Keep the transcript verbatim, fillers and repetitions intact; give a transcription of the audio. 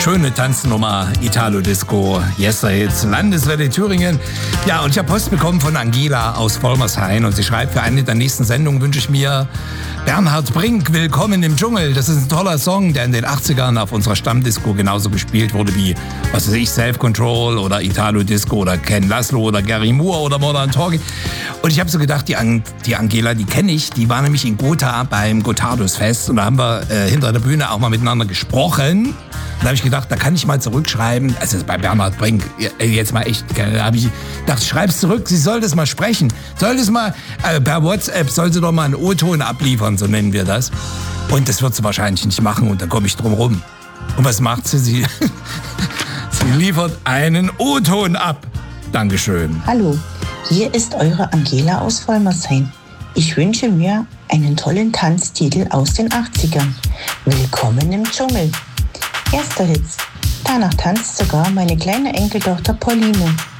Schöne Tanznummer, Italo-Disco, Yesterhits, Landeswelle Thüringen. Ja, und ich habe Post bekommen von Angela aus Vollmershain und sie schreibt, für eine der nächsten Sendungen wünsche ich mir Bernhard Brink, Willkommen im Dschungel. Das ist ein toller Song, der in den achtzigern auf unserer Stammdisco genauso gespielt wurde wie, was weiß ich, Self-Control oder Italo-Disco oder Ken Laszlo oder Gary Moore oder Modern Talking. Und ich habe so gedacht, die, An- die Angela, die kenne ich, die war nämlich in Gotha beim Gotthardus-Fest und da haben wir äh, hinter der Bühne auch mal miteinander gesprochen. Und da habe ich gedacht, da kann ich mal zurückschreiben, also bei Bernhard Brink, jetzt mal echt, da habe ich gedacht, schreib's zurück, sie soll das mal sprechen. Soll das mal, äh, per WhatsApp soll sie doch mal einen O-Ton abliefern, so nennen wir das. Und das wird sie wahrscheinlich nicht machen und da komme ich drum rum. Und was macht sie? Sie, sie liefert einen O-Ton ab. Dankeschön. Hallo, hier ist eure Angela aus Vollmershain. Ich wünsche mir einen tollen Tanztitel aus den achtzigern. Willkommen im Dschungel. Erster Hits. Danach tanzt sogar meine kleine Enkeltochter Pauline.